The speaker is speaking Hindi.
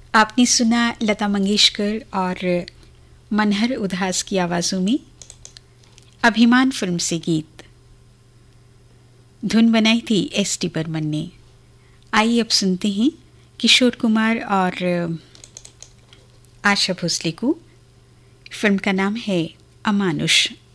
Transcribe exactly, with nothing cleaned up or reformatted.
आपने सुना लता मंगेशकर और मनहर उदास की आवाज़ों में अभिमान फिल्म से गीत। धुन बनाई थी एस टी बर्मन ने। आइए अब सुनते हैं किशोर कुमार और आशा भोसले को। फिल्म का नाम है अमानुष।